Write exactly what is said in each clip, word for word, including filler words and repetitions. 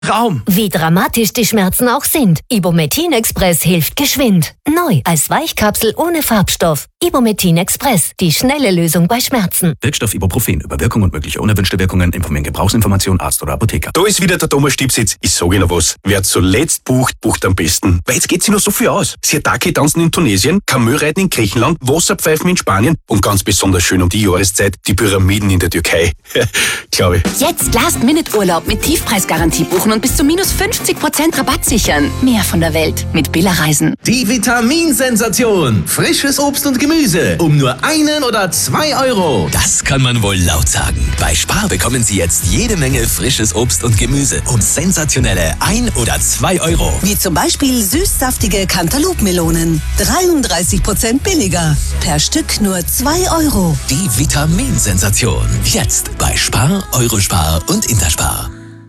Raum. Wie dramatisch die Schmerzen auch sind, Ibumetin Express hilft geschwind. Neu als Weichkapsel ohne Farbstoff. Ibumetin Express, die schnelle Lösung bei Schmerzen. Wirkstoff Ibuprofen. Über Wirkung und mögliche unerwünschte Wirkungen informieren Gebrauchsinformation Arzt oder Apotheker. Da ist wieder der Thomas Stipsitz. Ich sage Ihnen was. Wer zuletzt bucht, bucht am besten. Weil jetzt geht sich noch so viel aus. Siatake tanzen in Tunesien, Kamelreiten in Griechenland, Wasserpfeifen in Spanien und ganz besonders schön um die Jahreszeit die Pyramiden in der Türkei. Glaube ich. Jetzt Last-Minute-Urlaub mit Tiefpreisgarantie buchen und bis zu minus fünfzig Prozent Rabatt sichern. Mehr von der Welt mit Billa Reisen. Die Vitaminsensation. Frisches Obst und Gemüse. Um nur einen oder zwei Euro. Das kann man wohl laut sagen. Bei Spar bekommen Sie jetzt jede Menge frisches Obst und Gemüse um sensationelle ein oder zwei Euro. Wie zum Beispiel süßsaftige Cantaloupe-Melonen. dreiunddreißig Prozent billiger. Per Stück nur zwei Euro. Die Vitaminsensation. Jetzt bei Spar, Eurospar und Interspar.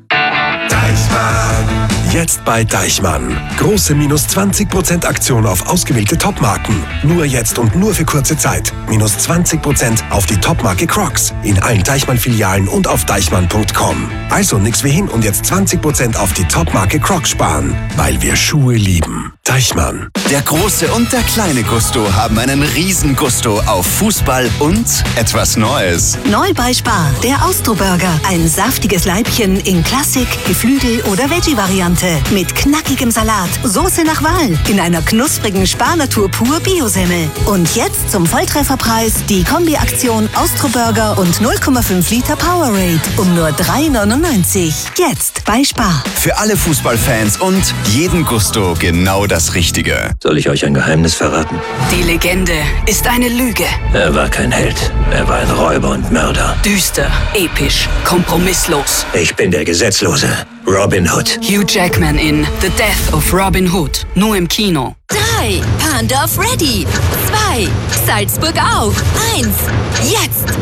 Deichmann. Jetzt bei Deichmann. Große minus zwanzig Prozent Aktion auf ausgewählte Topmarken. Nur jetzt und nur für kurze Zeit. Minus zwanzig Prozent auf die Topmarke Crocs. In allen Deichmann-Filialen und auf deichmann punkt com. Also nix wie hin und jetzt zwanzig Prozent auf die Topmarke Crocs sparen. Weil wir Schuhe lieben. Deichmann. Der große und der kleine Gusto haben einen riesen Gusto auf Fußball und etwas Neues. Neu bei Spar, der Austro-Burger. Ein saftiges Leibchen in Klassik, Geflügel- oder Veggie-Variante. Mit knackigem Salat, Soße nach Wahl. In einer knusprigen Spar-Natur pur Biosemmel. Und jetzt zum Volltrefferpreis die Kombi-Aktion Austro-Burger und null Komma fünf Liter Powerade. Um nur drei neunundneunzig. Jetzt bei Spar. Für alle Fußballfans und jeden Gusto genau das Richtige. Soll ich euch ein Geheimnis verraten? Die Legende ist eine Lüge. Er war kein Held. Er war ein Räuber und Mörder. Düster, episch, kompromisslos. Ich bin der Gesetzlose. Robin Hood. Hugh Jackman in The Death of Robin Hood. Nur im Kino. Drei. Pandorf ready. Zwei. Salzburg auf. Eins. Jetzt.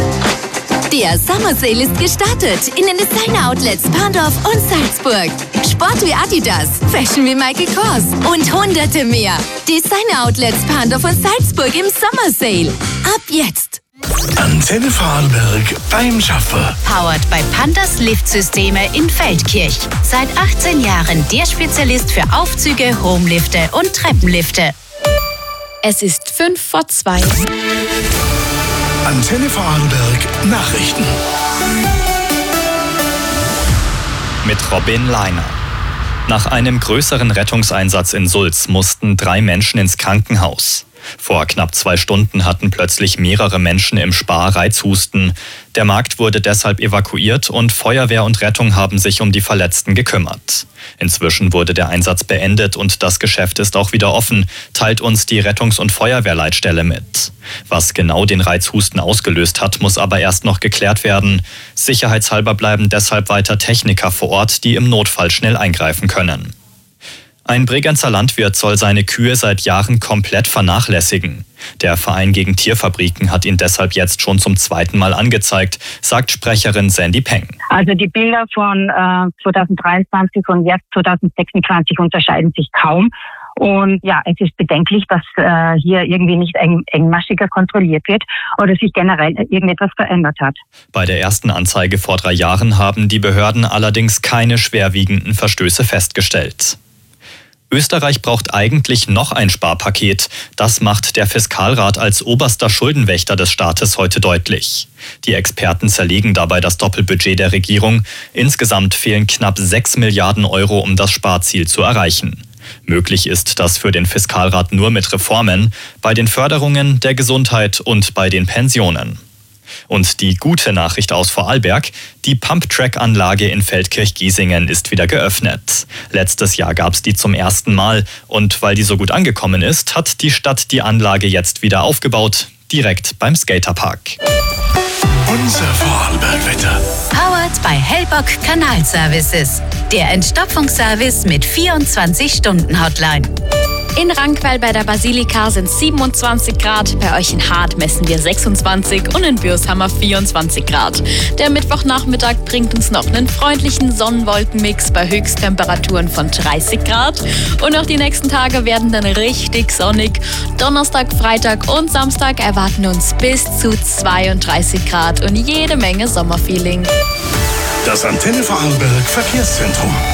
Der Summer Sale ist gestartet in den Designer-Outlets Pandorf und Salzburg. Sport wie Adidas, Fashion wie Michael Kors und hunderte mehr. Designer-Outlets Pandorf und Salzburg im Summer Sale. Ab jetzt. Antenne Vorarlberg beim Schaffer. Powered bei Pandas Liftsysteme in Feldkirch. Seit achtzehn Jahren der Spezialist für Aufzüge, Homelifte und Treppenlifte. Es ist fünf vor zwei. Antenne Vorarlberg Nachrichten. Mit Robin Leiner. Nach einem größeren Rettungseinsatz in Sulz mussten drei Menschen ins Krankenhaus. Vor knapp zwei Stunden hatten plötzlich mehrere Menschen im Spar Reizhusten. Der Markt wurde deshalb evakuiert und Feuerwehr und Rettung haben sich um die Verletzten gekümmert. Inzwischen wurde der Einsatz beendet und das Geschäft ist auch wieder offen, teilt uns die Rettungs- und Feuerwehrleitstelle mit. Was genau den Reizhusten ausgelöst hat, muss aber erst noch geklärt werden. Sicherheitshalber bleiben deshalb weiter Techniker vor Ort, die im Notfall schnell eingreifen können. Ein Bregenzer Landwirt soll seine Kühe seit Jahren komplett vernachlässigen. Der Verein gegen Tierfabriken hat ihn deshalb jetzt schon zum zweiten Mal angezeigt, sagt Sprecherin Sandy Peng. Also die Bilder von äh, zweitausenddreiundzwanzig und jetzt zweitausendsechsundzwanzig unterscheiden sich kaum. Und ja, es ist bedenklich, dass äh, hier irgendwie nicht eng, engmaschiger kontrolliert wird oder sich generell irgendetwas verändert hat. Bei der ersten Anzeige vor drei Jahren haben die Behörden allerdings keine schwerwiegenden Verstöße festgestellt. Österreich braucht eigentlich noch ein Sparpaket. Das macht der Fiskalrat als oberster Schuldenwächter des Staates heute deutlich. Die Experten zerlegen dabei das Doppelbudget der Regierung. Insgesamt fehlen knapp sechs Milliarden Euro, um das Sparziel zu erreichen. Möglich ist das für den Fiskalrat nur mit Reformen, bei den Förderungen der Gesundheit und bei den Pensionen. Und die gute Nachricht aus Vorarlberg, die Pump-Track-Anlage in Feldkirch-Giesingen ist wieder geöffnet. Letztes Jahr gab es die zum ersten Mal und weil die so gut angekommen ist, hat die Stadt die Anlage jetzt wieder aufgebaut, direkt beim Skaterpark. Unser Vorarlberg-Wetter. Powered bei Hellbock Kanalservices. Der Entstopfungsservice mit vierundzwanzig-Stunden-Hotline. In Rankwell bei der Basilika sind siebenundzwanzig Grad, bei euch in Hart messen wir sechsundzwanzig und in Bürs haben wir vierundzwanzig Grad. Der Mittwochnachmittag bringt uns noch einen freundlichen Sonnenwolkenmix bei Höchsttemperaturen von dreißig Grad. Und auch die nächsten Tage werden dann richtig sonnig. Donnerstag, Freitag und Samstag erwarten uns bis zu zweiunddreißig Grad und jede Menge Sommerfeeling. Das Antenne Vorarlberg Verkehrszentrum.